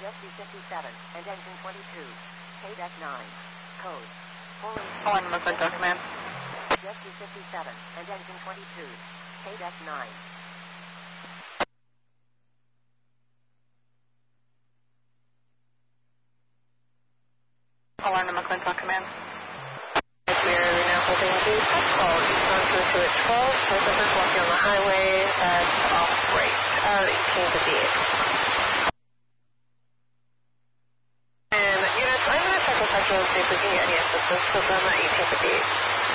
Jessie 57 and engine 22. KDEC 9. Code. One McClintock Command. Jessie 57 and engine 22. KDEC 9. Alarm to McClintock Command. We are now holding the test call. Eastbound to 12. Passengers walking on the highway at off right. 1858. And units, I'm going to check with Central and see if we can get any assistance with them at 1858.